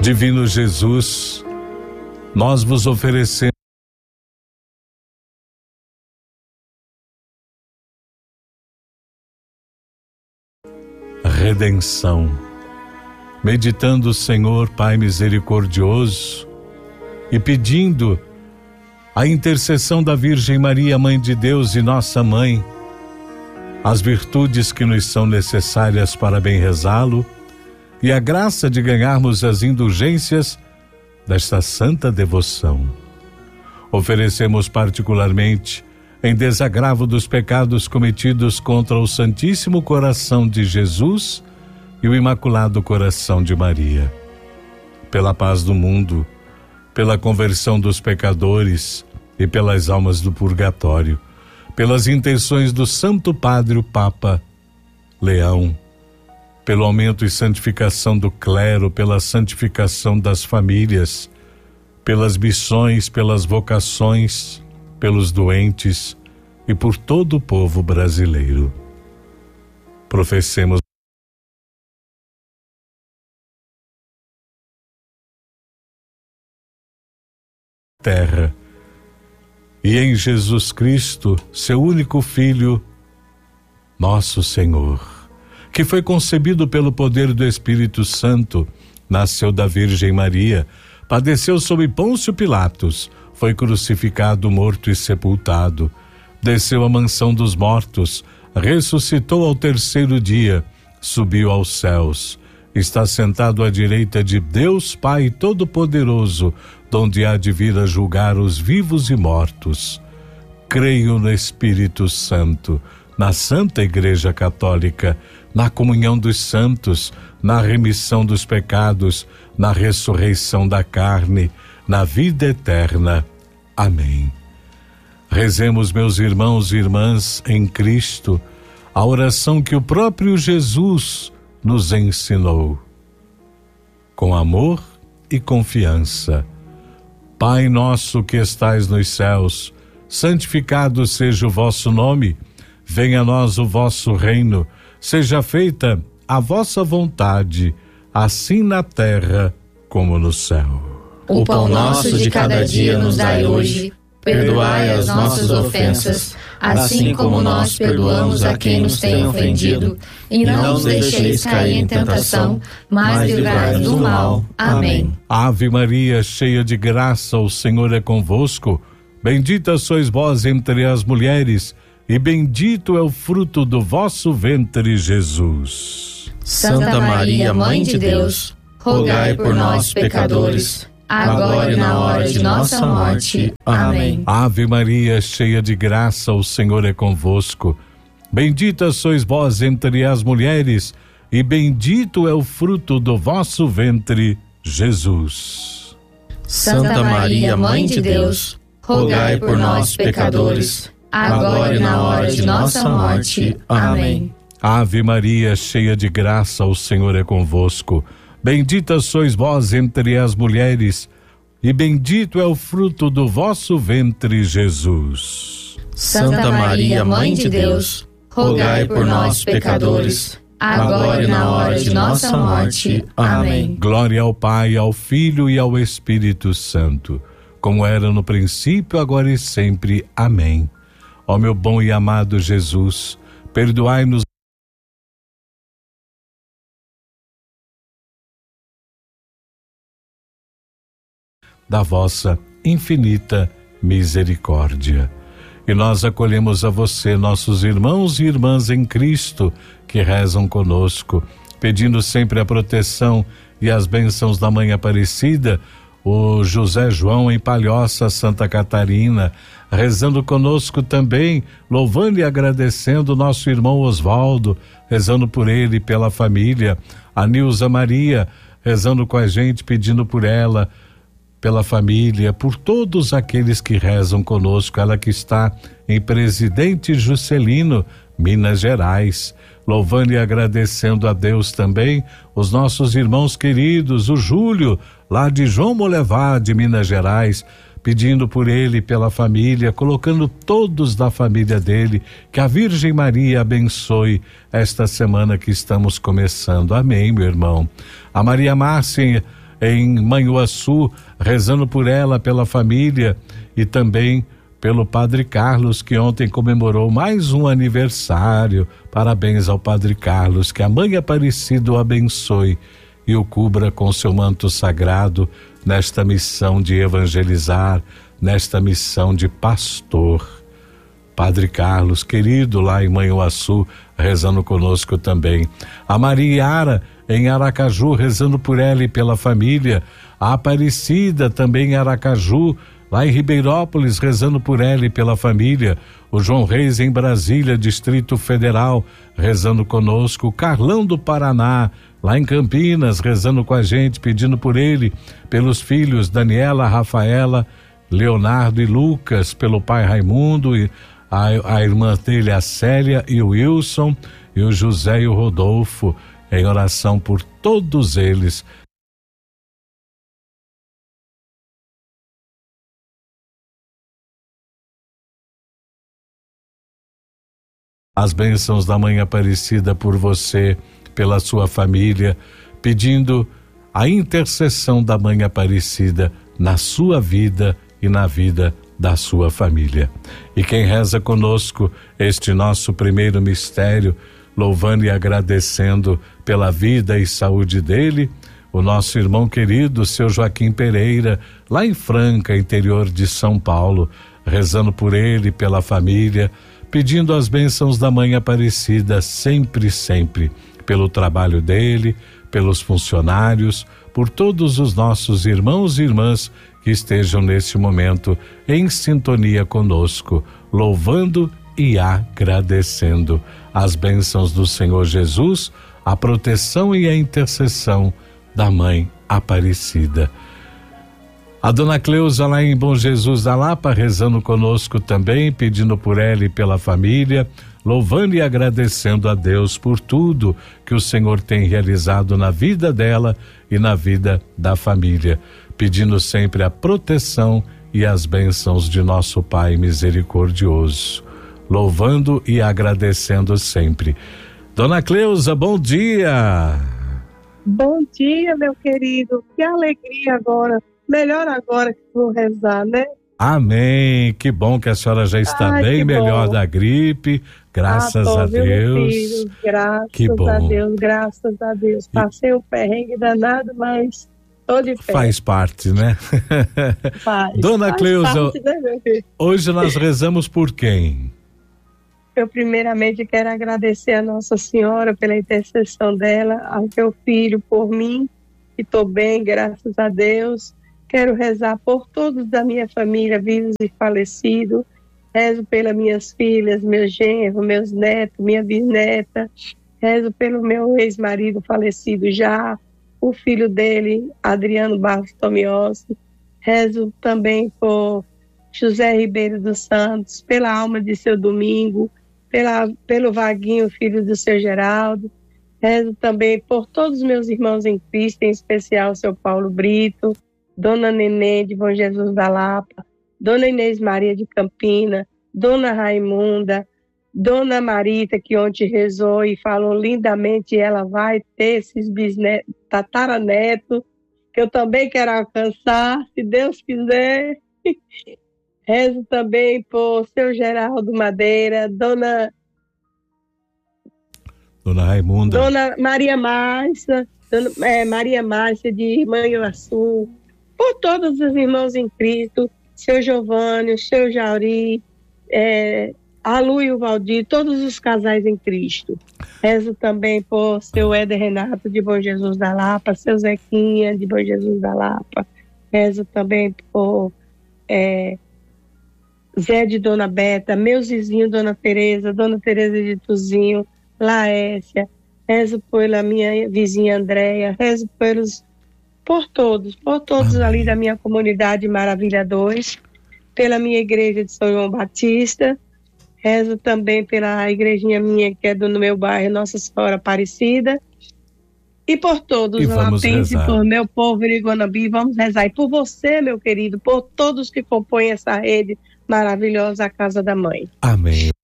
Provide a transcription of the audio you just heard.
Divino Jesus, nós vos oferecemos redenção, meditando, Senhor Pai misericordioso, e pedindo a intercessão da Virgem Maria, Mãe de Deus e nossa Mãe, as virtudes que nos são necessárias para bem rezá-lo e a graça de ganharmos as indulgências desta santa devoção. Oferecemos particularmente em desagravo dos pecados cometidos contra o Santíssimo Coração de Jesus e o Imaculado Coração de Maria, pela paz do mundo, pela conversão dos pecadores e pelas almas do purgatório, pelas intenções do Santo Padre o Papa Leão, pelo aumento e santificação do clero, pela santificação das famílias, pelas missões, pelas vocações, pelos doentes e por todo o povo brasileiro. Professemos terra e em Jesus Cristo, seu único Filho, nosso Senhor, que foi concebido pelo poder do Espírito Santo, nasceu da Virgem Maria, padeceu sob Pôncio Pilatos, foi crucificado, morto e sepultado, desceu à mansão dos mortos, ressuscitou ao terceiro dia, subiu aos céus, está sentado à direita de Deus Pai Todo-Poderoso, donde há de vir a julgar os vivos e mortos. Creio no Espírito Santo, na Santa Igreja Católica, na comunhão dos santos, na remissão dos pecados, na ressurreição da carne, na vida eterna. Amém. Rezemos, meus irmãos e irmãs em Cristo, a oração que o próprio Jesus nos ensinou. Com amor e confiança. Pai nosso que estais nos céus, santificado seja o vosso nome, venha a nós o vosso reino, seja feita a vossa vontade, assim na terra como no céu. O pão nosso de cada dia nos dai hoje, perdoai as nossas ofensas, assim como nós perdoamos a quem nos tem ofendido, e não nos deixeis cair em tentação, mas livrai-nos do mal. Amém. Ave Maria, cheia de graça, o Senhor é convosco, bendita sois vós entre as mulheres, e bendito é o fruto do vosso ventre, Jesus. Santa Maria, Mãe de Deus, rogai por nós, pecadores, agora e na hora de nossa morte. Amém. Ave Maria, cheia de graça, o Senhor é convosco. Bendita sois vós entre as mulheres, e bendito é o fruto do vosso ventre, Jesus. Santa Maria, Mãe de Deus, rogai por nós, pecadores, agora e na hora de nossa morte. Amém. Ave Maria, cheia de graça, o Senhor é convosco. Bendita sois vós entre as mulheres, e bendito é o fruto do vosso ventre, Jesus. Santa Maria, Mãe de Deus, rogai por nós, pecadores, agora e na hora de nossa morte. Amém. Glória ao Pai, ao Filho e ao Espírito Santo, como era no princípio, agora e sempre. Amém. Ó meu bom e amado Jesus, perdoai-nos da vossa infinita misericórdia. E nós acolhemos a você, nossos irmãos e irmãs em Cristo, que rezam conosco, pedindo sempre a proteção e as bênçãos da Mãe Aparecida, o José João em Palhoça, Santa Catarina, rezando conosco também, louvando e agradecendo o nosso irmão Osvaldo, rezando por ele e pela família, a Nilza Maria, rezando com a gente, pedindo por ela, pela família, por todos aqueles que rezam conosco, ela que está em Presidente Juscelino, Minas Gerais, louvando e agradecendo a Deus também, os nossos irmãos queridos, o Júlio, lá de João Molevá, de Minas Gerais, pedindo por ele e pela família, colocando todos da família dele, que a Virgem Maria abençoe esta semana que estamos começando. Amém, meu irmão. A Maria Márcia em Manhuaçu, rezando por ela, pela família e também pelo Padre Carlos, que ontem comemorou mais um aniversário. Parabéns ao Padre Carlos, que a Mãe Aparecida o abençoe e o cubra com seu manto sagrado nesta missão de evangelizar, nesta missão de pastor. Padre Carlos, querido, lá em Manhuaçu, rezando conosco também. A Mariara, em Aracaju, rezando por ela e pela família. A Aparecida, também em Aracaju, lá em Ribeirópolis, rezando por ela e pela família. O João Reis, em Brasília, Distrito Federal, rezando conosco. O Carlão do Paraná, lá em Campinas, rezando com a gente, pedindo por ele, pelos filhos Daniela, Rafaela, Leonardo e Lucas, pelo pai Raimundo e a irmã dele, a Célia e o Wilson, e o José e o Rodolfo, em oração por todos eles. As bênçãos da Mãe Aparecida por você, pela sua família, pedindo a intercessão da Mãe Aparecida na sua vida e na vida da sua família. E quem reza conosco este nosso primeiro mistério, louvando e agradecendo pela vida e saúde dele, o nosso irmão querido, seu Joaquim Pereira, lá em Franca, interior de São Paulo, rezando por ele, pela família, pedindo as bênçãos da Mãe Aparecida sempre, sempre, pelo trabalho dele, pelos funcionários, por todos os nossos irmãos e irmãs que estejam nesse momento em sintonia conosco, louvando e agradecendo as bênçãos do Senhor Jesus, a proteção e a intercessão da Mãe Aparecida. A dona Cleusa, lá em Bom Jesus da Lapa, rezando conosco também, pedindo por ela e pela família, louvando e agradecendo a Deus por tudo que o Senhor tem realizado na vida dela e na vida da família, pedindo sempre a proteção e as bênçãos de nosso Pai misericordioso, louvando e agradecendo sempre. Dona Cleusa, bom dia! Bom dia, meu querido, que alegria agora, melhor agora que vou rezar, né? Amém, que bom que a senhora já está bem melhor da gripe, graças a Deus. Filho, graças que bom. A Deus, graças a Deus. Passei um perrengue danado, mas tô de pé. Faz parte, né? Dona Cleusa, parte, né, meu filho? Hoje nós rezamos por quem? Eu primeiramente quero agradecer a Nossa Senhora pela intercessão dela, ao meu filho por mim, que estou bem, graças a Deus. Quero rezar por todos da minha família, vivos e falecidos. Rezo pelas minhas filhas, meus genros, meus netos, minha bisneta. Rezo pelo meu ex-marido falecido já, o filho dele, Adriano Barros Tomiossi. Rezo também por José Ribeiro dos Santos, pela alma de seu Domingo, pelo Vaguinho, filho do seu Geraldo. Rezo também por todos os meus irmãos em Cristo, em especial seu Paulo Brito, Dona Nenê de Bom Jesus da Lapa, Dona Inês Maria de Campina, Dona Raimunda, Dona Marita, que ontem rezou e falou lindamente, ela vai ter esses bisnetos, tataranetos, que eu também quero alcançar, se Deus quiser. Rezo também por seu Geraldo Madeira, Dona Raimunda, Dona Maria Márcia, Maria Márcia de Manhuaçu, por todos os irmãos em Cristo, seu Giovanni, seu Jauri, a Lu e o Valdir, todos os casais em Cristo. Rezo também por seu Éder Renato de Bom Jesus da Lapa, seu Zequinha de Bom Jesus da Lapa. Rezo também por Zé de Dona Beta, meu vizinho Dona Tereza de Tuzinho, Laécia. Rezo pela minha vizinha Andréia, rezo por todos ali da minha comunidade Maravilha 2, pela minha igreja de São João Batista. Rezo também pela igrejinha minha que é no meu bairro Nossa Senhora Aparecida. E por todos os lapenses, por meu povo Iriguanabi, vamos rezar. E por você, meu querido, por todos que compõem essa rede maravilhosa, a Casa da Mãe. Amém.